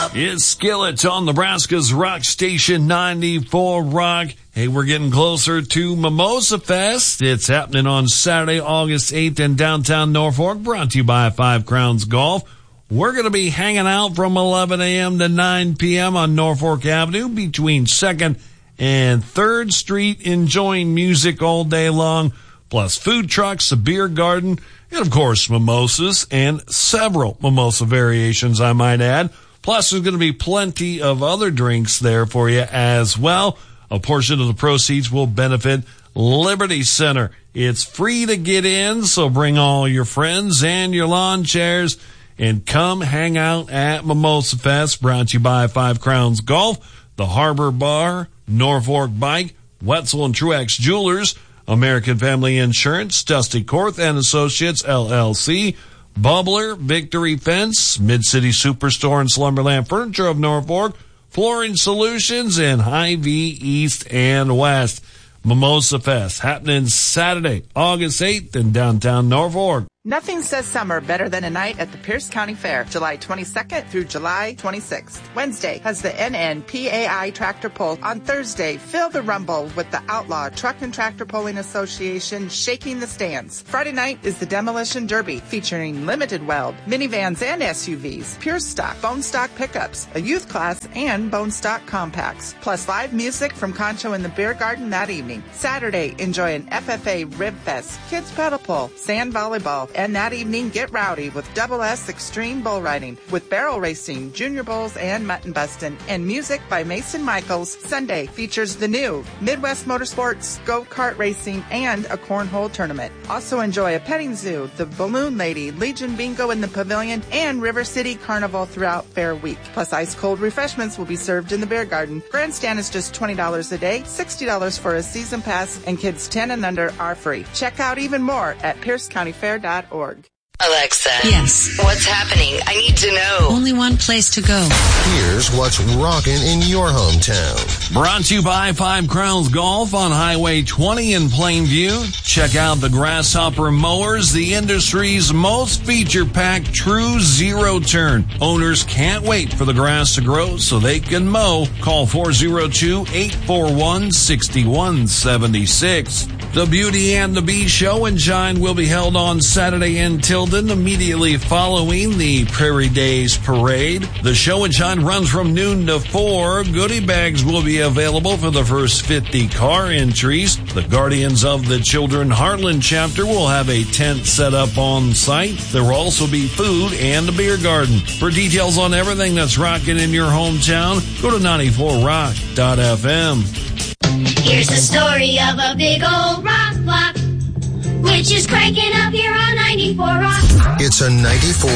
It's Skillet on Nebraska's Rock Station 94 Rock. Hey, we're getting closer to Mimosa Fest. It's happening on Saturday, August 8th in downtown Norfolk, brought to you by Five Crowns Golf. We're going to be hanging out from 11 a.m. to 9 p.m. on Norfolk Avenue between 2nd and 3rd Street, enjoying music all day long, plus food trucks, a beer garden, and of course mimosas, and several mimosa variations, I might add. Plus there's going to be plenty of other drinks there for you as well. A portion of the proceeds will benefit Liberty Center. It's free to get in, so bring all your friends and your lawn chairs and come hang out at Mimosa Fest, brought to you by Five Crowns Golf, the Harbor Bar, Norfolk Bike, Wetzel and Truex Jewelers, American Family Insurance, Dusty Korth and Associates, LLC, Bubbler, Victory Fence, Mid-City Superstore and Slumberland Furniture of Norfolk, Flooring Solutions, and Hy-Vee East and West. Mimosa Fest happening Saturday, August 8th in downtown Norfolk. Nothing says summer better than a night at the Pierce County Fair, July 22nd through July 26th. Wednesday has the NNPAI Tractor Pull. On Thursday, feel the rumble with the Outlaw Truck and Tractor Pulling Association shaking the stands. Friday night is the Demolition Derby, featuring limited weld, minivans and SUVs, pure stock, bone stock pickups, a youth class, and bone stock compacts. Plus live music from Concho in the Beer Garden that evening. Saturday, enjoy an FFA Rib Fest, kids pedal pull, sand volleyball, and that evening, get rowdy with Double S Extreme Bull Riding, with barrel racing, junior bulls, and mutton bustin', and music by Mason Michaels. Sunday features the new Midwest Motorsports, go-kart racing, and a cornhole tournament. Also enjoy a petting zoo, the Balloon Lady, Legion Bingo in the Pavilion, and River City Carnival throughout Fair Week. Plus ice-cold refreshments will be served in the Beer Garden. Grandstand is just $20 a day, $60 for a season pass, and kids 10 and under are free. Check out even more at PierceCountyFair.org. Alexa. Yes. What's happening? I need to know. Only one place to go. Here's what's rocking in your hometown. Brought to you by Five Crowns Golf on Highway 20 in Plainview. Check out the Grasshopper Mowers, the industry's most feature-packed true zero-turn. Owners can't wait for the grass to grow so they can mow. Call 402-841-6176. The Beauty and the Beast Show and Shine will be held on Saturday in Tilden, immediately following the Prairie Days Parade. The Show and Shine runs from noon to 4. Goodie bags will be available for the first 50 car entries. The Guardians of the Children Heartland chapter will have a tent set up on site. There will also be food and a beer garden. For details on everything that's rocking in your hometown, go to 94rock.fm. Here's the story of a big old rock block, which is cranking up here on 94 Rock. It's a 94